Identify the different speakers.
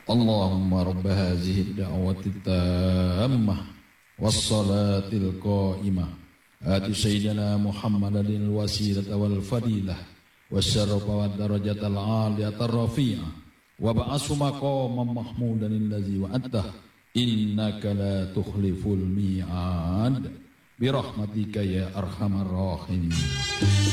Speaker 1: اللهم رب هذه الدعوة التامة والصلاة القائمة آت سيدنا محمد الوسيلة والفضيلة والشرف والدرجة العالية الرفيعة وابعث مقاما محمودا الذي وعدته إنك لا تخلف الميعاد برحمتك يا أرحم الراحمين.